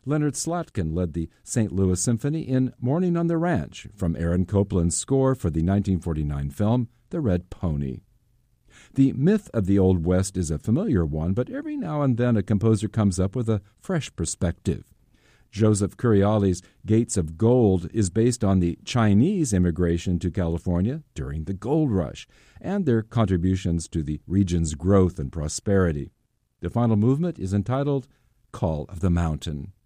Leonard Slatkin led the St. Louis Symphony in Morning on the Ranch from Aaron Copland's score for the 1949 film The Red Pony. The myth of the Old West is a familiar one, but every now and then a composer comes up with a fresh perspective. Joseph Curiali's Gates of Gold is based on the Chinese immigration to California during the gold rush and their contributions to the region's growth and prosperity. The final movement is entitled Call of the Mountain.